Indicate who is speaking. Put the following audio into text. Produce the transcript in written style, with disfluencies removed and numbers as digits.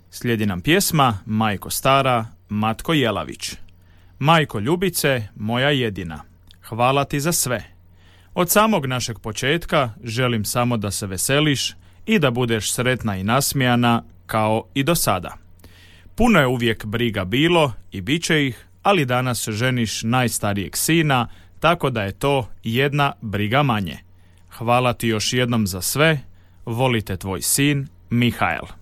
Speaker 1: Slijedi nam pjesma Majko stara, Matko Jelavić. Majko ljubice, moja jedina, hvala ti za sve. Od samog našeg početka želim samo da se veseliš i da budeš sretna i nasmijana kao i do sada. Puno je uvijek briga bilo i bit će ih, ali danas ženiš najstarijeg sina, tako da je to jedna briga manje. Hvala ti još jednom za sve, volite tvoj sin Mihael.